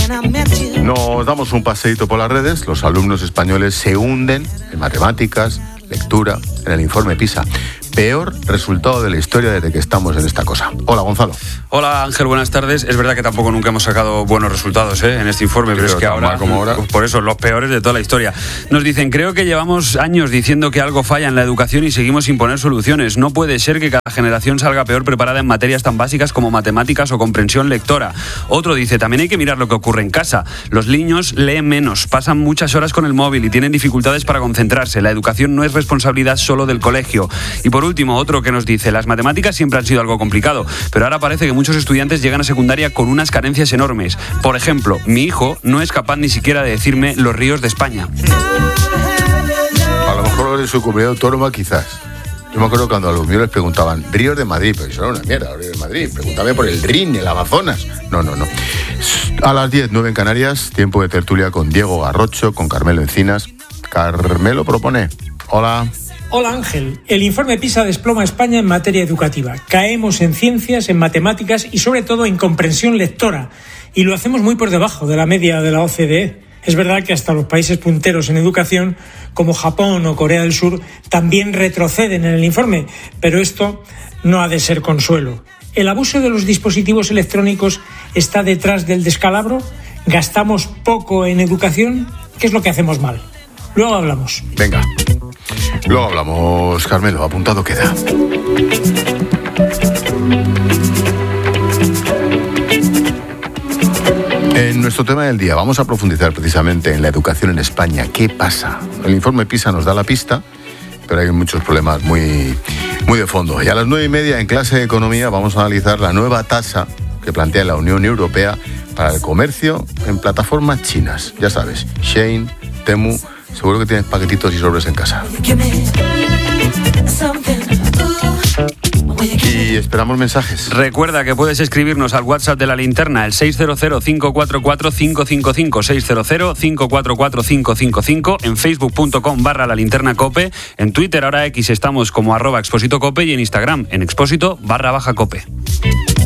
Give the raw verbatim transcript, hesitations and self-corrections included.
Nos damos un paseíto por las redes. Los alumnos españoles se hunden en matemáticas, lectura, en el informe PISA. Peor resultado de la historia desde que estamos en esta cosa. Hola, Gonzalo. Hola, Ángel, buenas tardes. Es verdad que tampoco nunca hemos sacado buenos resultados ¿eh? en este informe, pero, pero es que ahora, como ahora, por eso, los peores de toda la historia. Nos dicen, creo que llevamos años diciendo que algo falla en la educación y seguimos sin poner soluciones. No puede ser que cada generación salga peor preparada en materias tan básicas como matemáticas o comprensión lectora. Otro dice, también hay que mirar lo que ocurre en casa. Los niños leen menos, pasan muchas horas con el móvil y tienen dificultades para concentrarse. La educación no es responsabilidad solo del colegio. Y por último, otro que nos dice, las matemáticas siempre han sido algo complicado, pero ahora parece que muchos estudiantes llegan a secundaria con unas carencias enormes. Por ejemplo, mi hijo no es capaz ni siquiera de decirme los ríos de España. A lo mejor en su comunidad autónoma quizás. Yo me acuerdo cuando a los míos les preguntaban ríos de Madrid, pero eso era una mierda, ríos de Madrid. Pregúntame por el Rin, el Amazonas. No, no, no. A las diez, nueve en Canarias, tiempo de tertulia con Diego Garrocho, con Carmelo Encinas. Carmelo propone. Hola. Hola Ángel, el informe PISA desploma a España en materia educativa. Caemos en ciencias, en matemáticas y sobre todo en comprensión lectora. Y lo hacemos muy por debajo de la media de la O C D E. Es verdad que hasta los países punteros en educación, como Japón o Corea del Sur, también retroceden en el informe, pero esto no ha de ser consuelo. ¿El abuso de los dispositivos electrónicos está detrás del descalabro? ¿Gastamos poco en educación? ¿Qué es lo que hacemos mal? Luego hablamos. Venga. Luego hablamos, Carmelo, apuntado queda. En nuestro tema del día vamos a profundizar precisamente en la educación en España. ¿Qué pasa? El informe PISA nos da la pista, pero hay muchos problemas muy, muy de fondo. Y a las nueve y media en clase de economía vamos a analizar la nueva tasa que plantea la Unión Europea para el comercio en plataformas chinas. Ya sabes, Shein, Temu. Seguro que tienes paquetitos y sobres en casa. Y esperamos mensajes. Recuerda que puedes escribirnos al WhatsApp de La Linterna, el seis cero cero, cinco cuatro cuatro, cinco cinco cinco, seis cero cero, cinco cuatro cuatro, cinco cinco cinco, en facebook punto com barra La Linterna Cope, en Twitter, ahora X, estamos como arroba Expósito Cope y en Instagram, en Expósito barra baja Cope.